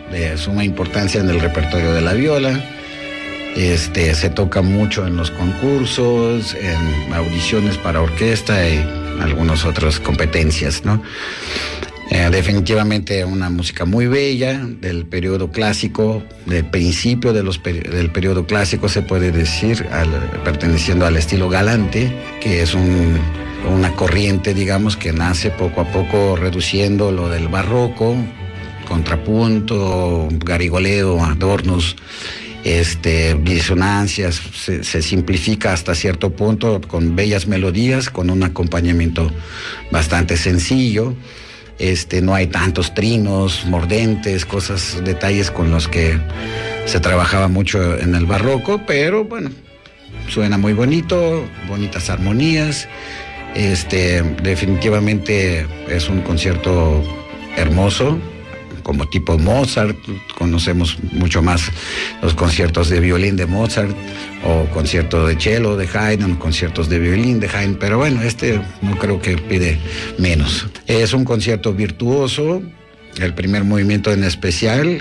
de suma importancia en el repertorio de la viola. Se toca mucho en los concursos, en audiciones para orquesta y algunas otras competencias, ¿no? Definitivamente una música muy bella del periodo clásico, del principio del periodo clásico, se puede decir, perteneciendo al estilo galante, que es una corriente, digamos, que nace poco a poco reduciendo lo del barroco, contrapunto, garigoleo, adornos, disonancias, se simplifica hasta cierto punto con bellas melodías, con un acompañamiento bastante sencillo. No hay tantos trinos, mordentes, detalles con los que se trabajaba mucho en el barroco, pero bueno, suena muy bonito, bonitas armonías. Definitivamente es un concierto hermoso, como tipo Mozart. Conocemos mucho más los conciertos de violín de Mozart, o conciertos de cello de Haydn, conciertos de violín de Haydn, pero bueno, no creo que pide menos. Es un concierto virtuoso, el primer movimiento en especial,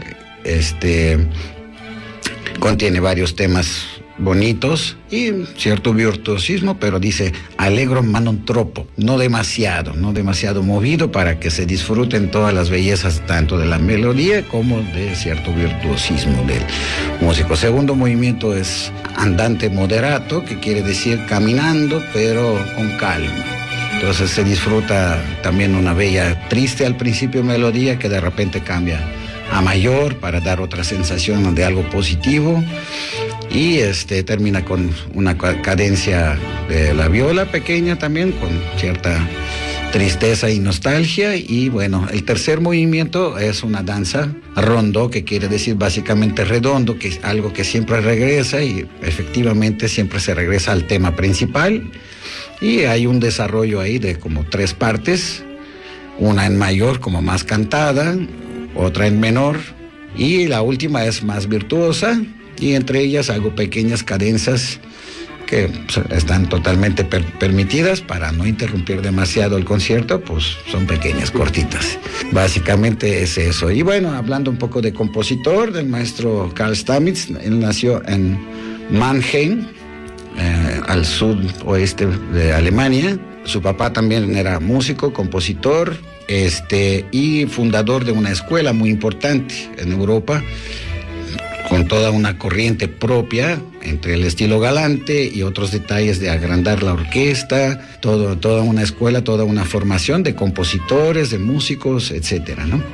contiene varios temas bonitos y cierto virtuosismo, pero dice allegro ma non troppo, no demasiado movido, para que se disfruten todas las bellezas tanto de la melodía como de cierto virtuosismo del músico. Segundo movimiento es andante moderato, que quiere decir caminando pero con calma. Entonces se disfruta también una bella, triste al principio melodía, que de repente cambia a mayor para dar otra sensación de algo positivo. Y termina con una cadencia de la viola pequeña también, con cierta tristeza y nostalgia. Y bueno, el tercer movimiento es una danza rondo, que quiere decir básicamente redondo, que es algo que siempre regresa, y efectivamente siempre se regresa al tema principal. Y hay un desarrollo ahí de como 3 partes, una en mayor como más cantada, otra en menor, y la última es más virtuosa. Y entre ellas hago pequeñas cadencias que están totalmente permitidas para no interrumpir demasiado el concierto, pues son pequeñas, cortitas. Básicamente es eso. Y bueno, hablando un poco de compositor, del maestro Carl Stamitz, él nació en Mannheim, al sudoeste de Alemania. Su papá también era músico, compositor, y fundador de una escuela muy importante en Europa, con toda una corriente propia entre el estilo galante y otros detalles de agrandar la orquesta, toda una escuela, toda una formación de compositores, de músicos, etcétera, ¿no?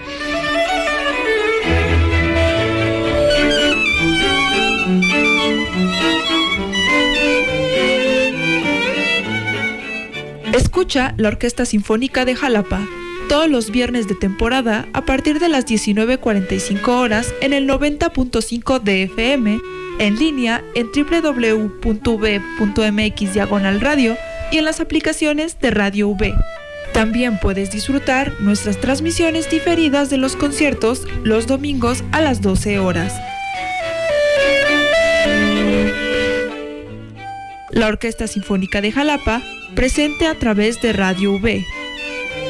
Escucha la Orquesta Sinfónica de Jalapa todos los viernes de temporada a partir de las 19:45 horas en el 90.5 de FM, en línea en www.v.mx/radio y en las aplicaciones de Radio V. También puedes disfrutar nuestras transmisiones diferidas de los conciertos los domingos a las 12 horas. La Orquesta Sinfónica de Jalapa, presente a través de Radio V.